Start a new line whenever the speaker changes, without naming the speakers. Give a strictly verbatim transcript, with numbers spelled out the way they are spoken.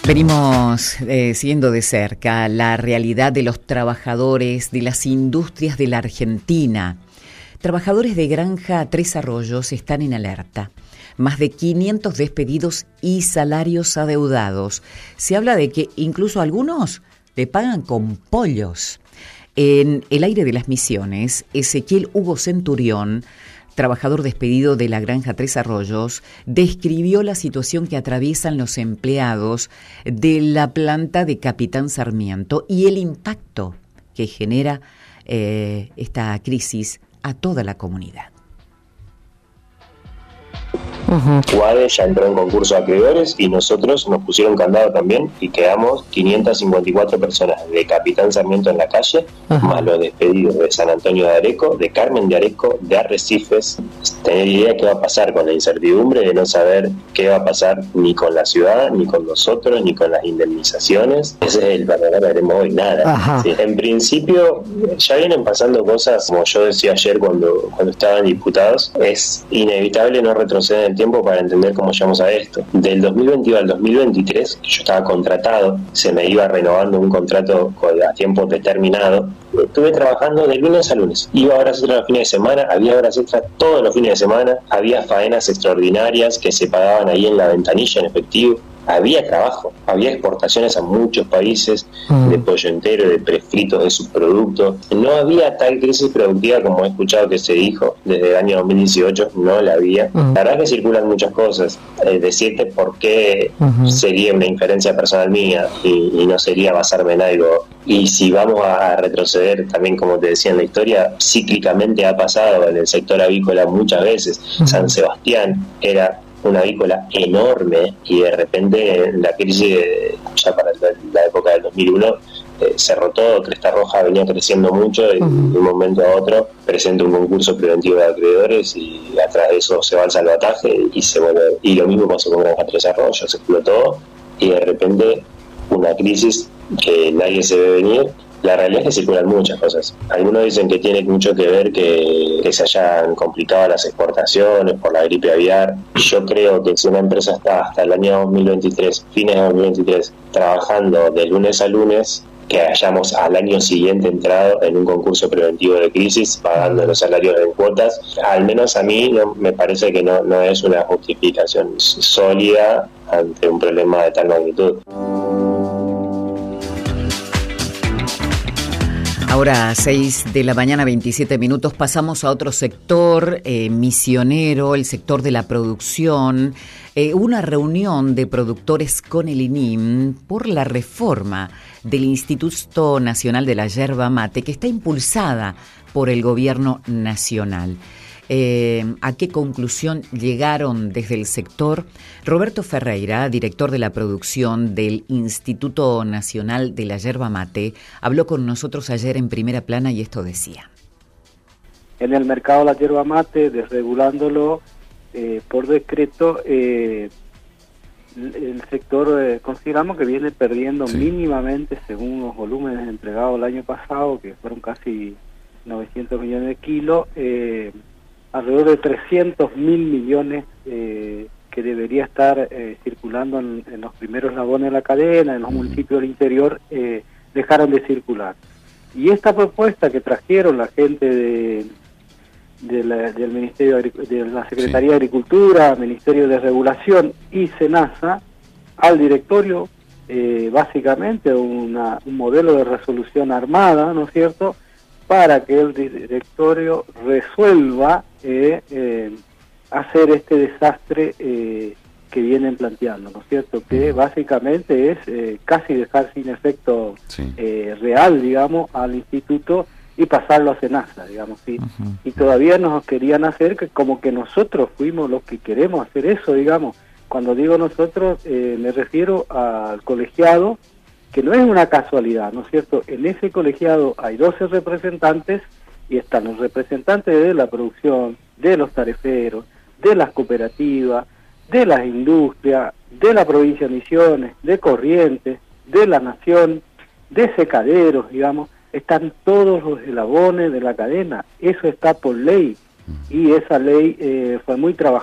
Venimos eh, siguiendo de cerca la realidad de los trabajadores de las industrias de la Argentina. Trabajadores de Granja Tres Arroyos están en alerta. Más de quinientos despedidos y salarios adeudados. Se habla de que incluso algunos le pagan con pollos. En el aire de las Misiones, Ezequiel Hugo Centurión, trabajador despedido de la Granja Tres Arroyos, describió la situación que atraviesan los empleados de la planta de Capitán Sarmiento y el impacto que genera eh, esta crisis a toda la comunidad.
Uh-huh. UADE ya entró en concurso de acreedores y nosotros nos pusieron candado también y quedamos quinientas cincuenta y cuatro personas de Capitán Sarmiento en la calle, uh-huh. más los despedidos de San Antonio de Areco, de Carmen de Areco, de Arrecifes. Tener idea de qué va a pasar con la incertidumbre de no saber qué va a pasar ni con la ciudad, ni con nosotros, ni con las indemnizaciones. Ese es el panorama que veremos hoy, nada. Sí. En principio ya vienen pasando cosas, como yo decía ayer cuando, cuando estaban diputados, es inevitable no retroceder en el tiempo para entender cómo llegamos a esto. Del dos mil veintidós al dos mil veintitrés, que yo estaba contratado, se me iba renovando un contrato a tiempo determinado. Estuve trabajando de lunes a lunes. Iba a horas extras los fines de semana, había horas extras todos los fines de semana, había faenas extraordinarias que se pagaban ahí en la ventanilla en efectivo. Había trabajo, había exportaciones a muchos países mm. de pollo entero, de prefritos de sus productos. No había tal crisis productiva como he escuchado que se dijo desde el año dos mil dieciocho, no la había. Mm. La verdad es que circulan muchas cosas. Eh, decirte por qué uh-huh. sería una inferencia personal mía y, y no sería basarme en algo. Y si vamos a retroceder también, como te decía en la historia, cíclicamente ha pasado en el sector avícola muchas veces. Uh-huh. San Sebastián era una avícola enorme y de repente la crisis de, ya para la época del dos mil uno eh, cerró todo. Cresta Roja venía creciendo mucho y uh-huh. de un momento a otro presenta un concurso preventivo de acreedores y atrás de eso se va al salvataje y se vuelve, y lo mismo pasó con Granja Tres Arroyos, se explotó y de repente una crisis que nadie se ve venir. La realidad es que circulan muchas cosas. Algunos dicen que tiene mucho que ver que, que se hayan complicado las exportaciones por la gripe aviar. Yo creo que si una empresa está hasta el año dos mil veintitrés, fines de dos mil veintitrés, trabajando de lunes a lunes, que hayamos al año siguiente entrado en un concurso preventivo de crisis, pagando los salarios en cuotas, al menos a mí no, me parece que no, no es una justificación sólida ante un problema de tal magnitud.
Ahora, seis de la mañana, veintisiete minutos, pasamos a otro sector eh, misionero, el sector de la producción. Eh, una reunión de productores con el I N I M por la reforma del Instituto Nacional de la Yerba Mate, que está impulsada por el gobierno nacional. Eh, ¿A qué conclusión llegaron desde el sector? Roberto Ferreira, director de la producción del Instituto Nacional de la Yerba Mate, habló con nosotros ayer en Primera Plana y esto decía.
En el mercado de la yerba mate, desregulándolo eh, por decreto, eh, el sector eh, consideramos que viene perdiendo sí. mínimamente, según los volúmenes entregados el año pasado, que fueron casi novecientos millones de kilos, eh, alrededor de trescientos mil millones eh, que debería estar eh, circulando en, en los primeros eslabones de la cadena, en los municipios del interior, eh, dejaron de circular. Y esta propuesta que trajeron la gente de, de la, del Ministerio de, de la Secretaría sí. de Agricultura, Ministerio de Regulación y SENASA, al directorio, eh, básicamente una, un modelo de resolución armada, ¿no es cierto?, para que el directorio resuelva eh, eh, hacer este desastre eh, que vienen planteando, ¿no es cierto? Que básicamente es eh, casi dejar sin efecto sí. eh, real, digamos, al instituto y pasarlo a SENASA, digamos, ¿sí? Uh-huh. Y todavía nos querían hacer que como que nosotros fuimos los que queremos hacer eso, digamos. Cuando digo nosotros, eh, me refiero al colegiado, que no es una casualidad, ¿no es cierto? En ese colegiado hay doce representantes y están los representantes de la producción, de los tariferos, de las cooperativas, de las industrias, de la provincia de Misiones, de Corrientes, de la Nación, de secaderos, digamos, están todos los eslabones de la cadena. Eso está por ley y esa ley eh, fue muy trabajada.